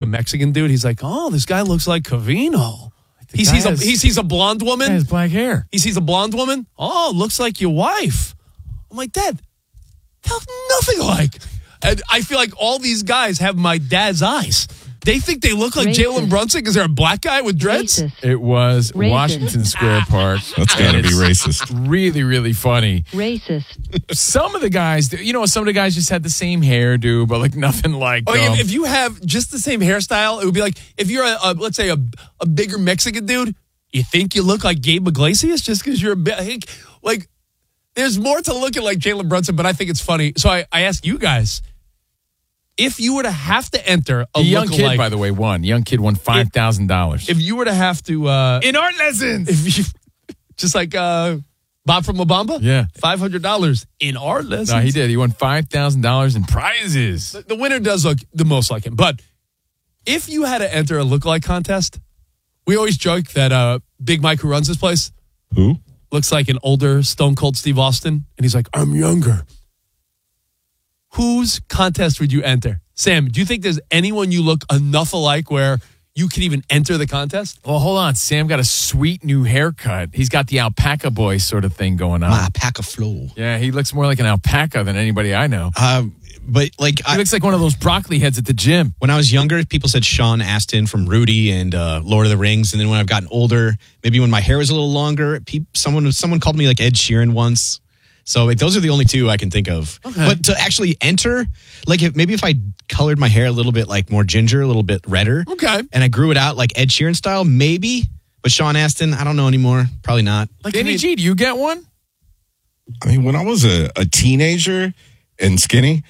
Mexican dude. He's like, oh, this guy looks like Covino. He sees a blonde woman. He has black hair. He sees a blonde woman. Oh, looks like your wife. I'm like, Dad, that's nothing like. And I feel like all these guys have my dad's eyes. They think they look like Jalen Brunson because they're a black guy with dreads. Racist. It was Washington Square Park. That's got to be racist. Really, really funny. Racist. Some of the guys, some of the guys just had the same hairdo, but like nothing like. If you have just the same hairstyle, it would be like if you're let's say a bigger Mexican dude, you think you look like Gabe Iglesias just because you're a big like. There's more to looking like Jalen Brunson, but I think it's funny. So I ask you guys. If you were to have to enter a young kid, lookalike, by the way, won. Young kid won $5,000. If you were to have to in art lessons, just like Bob from La Bamba, yeah, $500 in art lessons. No, he did. He won $5,000 in prizes. The winner does look the most like him. But if you had to enter a lookalike contest, we always joke that Big Mike, who runs this place, looks like an older Stone Cold Steve Austin, and he's like, I'm younger. Whose contest would you enter? Sam, do you think there's anyone you look enough alike where you can even enter the contest? Well, hold on. Sam got a sweet new haircut. He's got the alpaca boy sort of thing going on. My alpaca flow. Yeah, he looks more like an alpaca than anybody I know. But like he looks like one of those broccoli heads at the gym. When I was younger, people said Sean Astin from Rudy and Lord of the Rings. And then when I've gotten older, maybe when my hair was a little longer, someone called me like Ed Sheeran once. So like those are the only two I can think of. Okay. But to actually enter, like if I colored my hair a little bit like more ginger, a little bit redder, okay, and I grew it out like Ed Sheeran style, maybe. But Sean Astin, I don't know anymore. Probably not. Like Danny G, do you get one? I mean, when I was a teenager and skinny,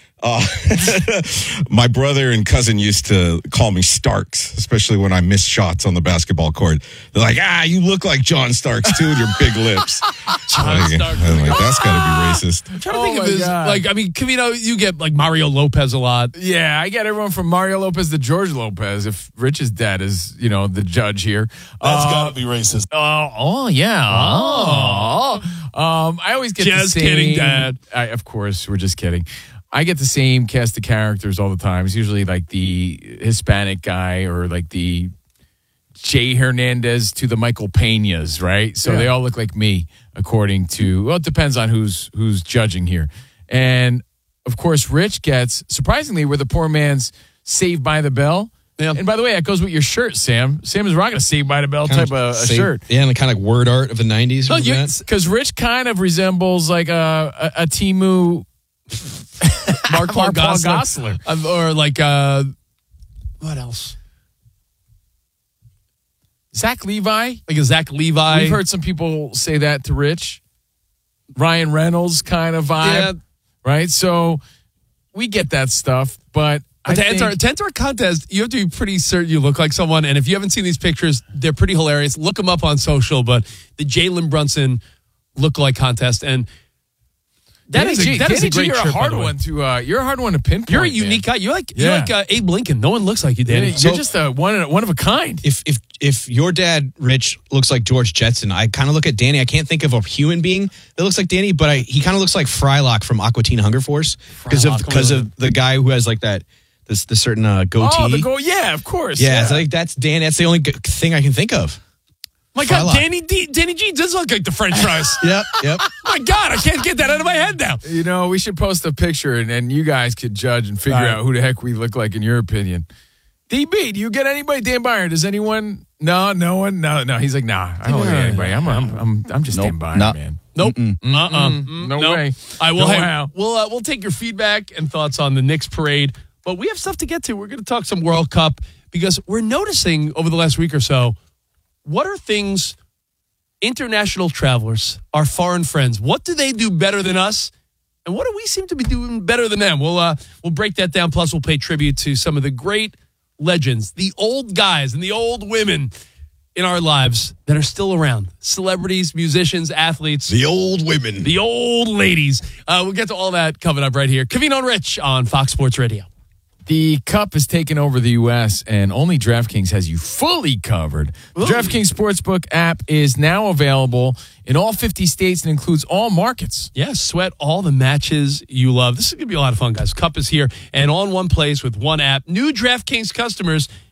my brother and cousin used to call me Starks, especially when I missed shots on the basketball court. They're like, you look like John Starks too with your big lips. Starks. That's got to be racist. I'm trying to think of this. Like, I mean, Covino, you get like Mario Lopez a lot. Yeah, I get everyone from Mario Lopez to George Lopez. If Rich's dad is, the judge here. That's got to be racist. Yeah. I always get just the same. Kidding, Dad. Of course, we're just kidding. I get the same cast of characters all the time. It's usually like the Hispanic guy or like the Jay Hernandez to the Michael Peñas, right? So they all look like me, according to, well, it depends on who's judging here. And, of course, Rich gets, surprisingly, we're the poor man's Saved by the Bell. Yeah. And by the way, that goes with your shirt, Sam. Sam is rocking a Saved by the Bell type of a shirt. Yeah, and the kind of like word art of the 90s. Because Rich kind of resembles like a Timu... Mark Paul Gosselaar. Or like, what else? Zach Levi. Like a Zach Levi. We've heard some people say that to Rich. Ryan Reynolds kind of vibe. Yeah. Right? So we get that stuff, but to enter a contest, you have to be pretty certain you look like someone. And if you haven't seen these pictures, they're pretty hilarious. Look them up on social, but the Jalen Brunson look-alike contest. And that is a great you're trip, a hard one to pinpoint. You're a unique guy. You're like Abe Lincoln. No one looks like you, Danny. You're just one of a kind. If your dad, Rich, looks like George Jetson, I kind of look at Danny. I can't think of a human being that looks like Danny, but he kind of looks like Frylock from Aqua Teen Hunger Force because of the guy who has like that the certain goatee. Yeah, of course. Yeah, it's like that's Danny. That's the only thing I can think of. My God, Danny G does look like the French fries. Yep. My God, I can't get that out of my head now. We should post a picture and you guys could judge and figure out who the heck we look like in your opinion. DB, do you get anybody? Dan Byron, does anyone? No one? No. He's like, nah, I don't look at anybody. I'm just Dan Byron, man. Nope. No way. We'll take your feedback and thoughts on the Knicks parade, but we have stuff to get to. We're going to talk some World Cup because we're noticing over the last week or so, what are things international travelers, our foreign friends, what do they do better than us? And what do we seem to be doing better than them? We'll break that down. Plus, we'll pay tribute to some of the great legends, the old guys and the old women in our lives that are still around. Celebrities, musicians, athletes. The old women. The old ladies. We'll get to all that coming up right here. Covino and Rich on Fox Sports Radio. The Cup has taken over the U.S., and only DraftKings has you fully covered. The DraftKings Sportsbook app is now available in all 50 states and includes all markets. Yes, sweat all the matches you love. This is going to be a lot of fun, guys. Cup is here and all in one place with one app. New DraftKings customers